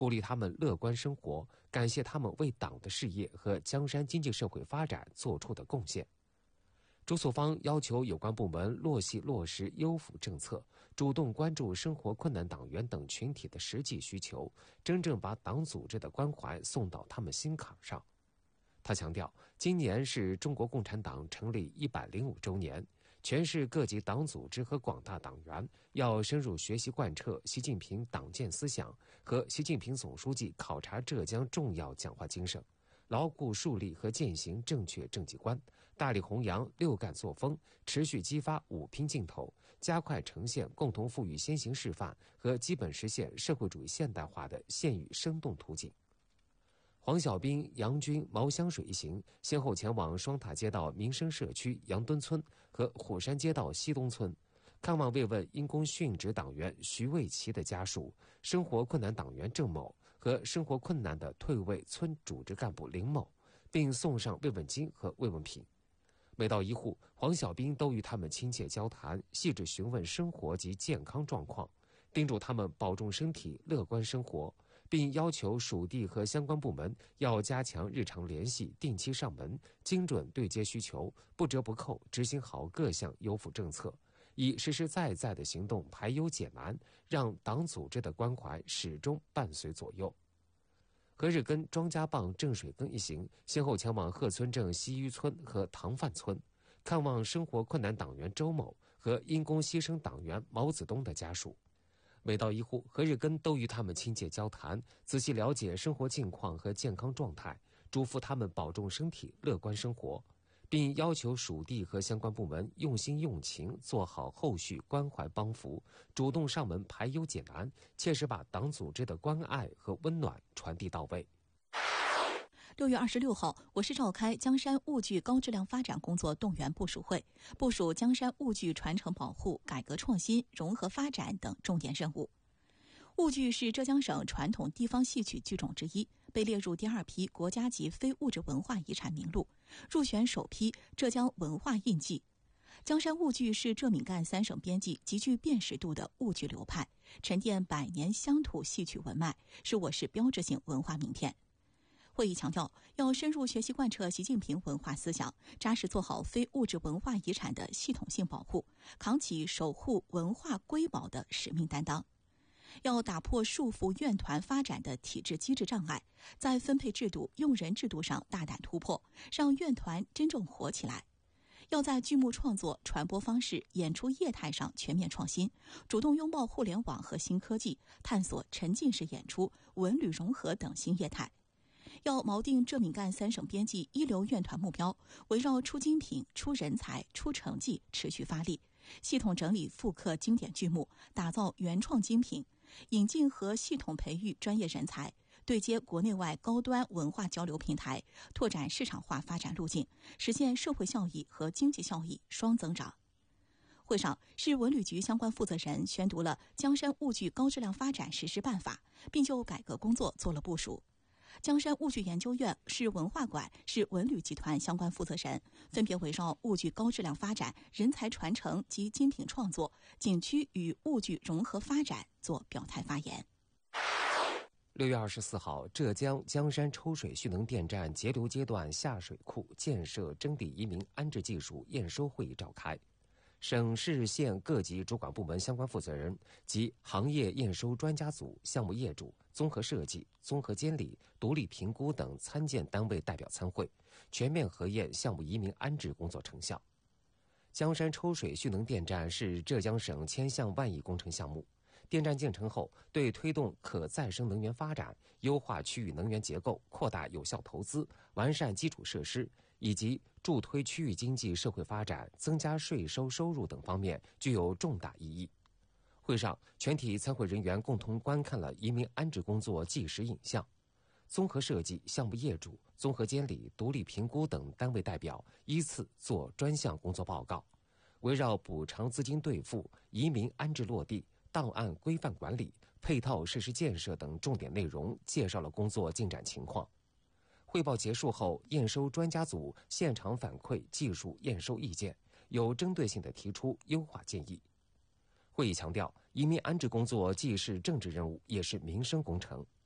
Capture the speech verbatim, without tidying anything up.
鼓励他们乐观生活，感谢他们为党的事业和江山经济社会发展做出的贡献。朱素芳要求有关部门落细落实优抚政策，主动关注生活困难党员等群体的实际需求，真正把党组织的关怀送到他们心坎上。他强调，今年是中国共产党成立一百零五周年，全市各级党组织和广大党员要深入学习贯彻习近平党建思想和习近平总书记考察浙江重要讲话精神，牢固树立和践行正确政绩观，大力弘扬六干作风，持续激发五拼劲头，加快呈现共同富裕先行示范和基本实现社会主义现代化的现语生动图景。黄小兵、杨军、毛香水一行先后前往双塔街道民生社区杨墩村和虎山街道西东村，看望慰问因公殉职党员徐卫奇的家属、生活困难党员郑某和生活困难的退位村组织干部林某，并送上慰问金和慰问品。每到一户，黄小兵都与他们亲切交谈，细致询问生活及健康状况，叮嘱他们保重身体，乐观生活，并要求属地和相关部门要加强日常联系，定期上门，精准对接需求，不折不扣执行好各项优抚政策，以实实在在的行动排忧解难，让党组织的关怀始终伴随左右。何日根、庄家浜、郑水根一行先后前往贺村镇西圩村和唐范村，看望生活困难党员周某和因公牺牲党员毛子东的家属。每到一户，何日根都与他们亲切交谈，仔细了解生活境况和健康状态，嘱咐他们保重身体，乐观生活，并要求属地和相关部门用心用情，做好后续关怀帮扶，主动上门排忧解难，切实把党组织的关爱和温暖传递到位。 六月二十六号，我市召开江山务具高质量发展工作动员部署会，部署江山务具传承保护、改革创新、融合发展等重点任务。务具是浙江省传统地方戏曲剧种之一，被列入第二批国家级非物质文化遗产名录，入选首批浙江文化印记。江山务具是浙闽赣三省边际极具辨识度的务具流派，沉淀百年乡土戏曲文脉，是我市标志性文化名片。会议强调，要深入学习贯彻习近平文化思想，扎实做好非物质文化遗产的系统性保护，扛起守护文化瑰宝的使命担当。要打破束缚院团发展的体制机制障碍，在分配制度、用人制度上大胆突破，让院团真正活起来。要在剧目创作、传播方式、演出业态上全面创新，主动拥抱互联网和新科技，探索沉浸式演出、文旅融合等新业态。要锚定浙闽赣三省边际一流院团目标，围绕出精品、出人才、出成绩持续发力，系统整理复刻经典剧目，打造原创精品，引进和系统培育专业人才，对接国内外高端文化交流平台，拓展市场化发展路径，实现社会效益和经济效益双增长。会上，市文旅局相关负责人宣读了江山务具高质量发展实施办法，并就改革工作做了部署。江山务具研究院、市文化馆、市文旅集团相关负责人分别围绕务具高质量发展、人才传承及精品创作、景区与务具融合发展做表态发言。 六月二十四号，浙江江山抽水蓄能电站节流阶段下水库建设征地移民安置技术验收会议召开。省市县各级主管部门相关负责人及行业验收专家组、项目业主、综合设计、综合监理、独立评估等参建单位代表参会，全面核验项目移民安置工作成效。江山抽水蓄能电站是浙江省千项万亿工程项目，电站建成后，对推动可再生能源发展、优化区域能源结构、扩大有效投资、完善基础设施以及助推区域经济社会发展、增加税收收入等方面具有重大意义。会上，全体参会人员共同观看了移民安置工作纪实影像。综合设计、项目业主、综合监理、独立评估等单位代表依次做专项工作报告，围绕补偿资金兑付、移民安置落地、档案规范管理、配套设施建设等重点内容介绍了工作进展情况。汇报结束后，验收专家组现场反馈技术验收意见，有针对性地提出优化建议。会议强调，移民安置工作既是政治任务，也是民生工程。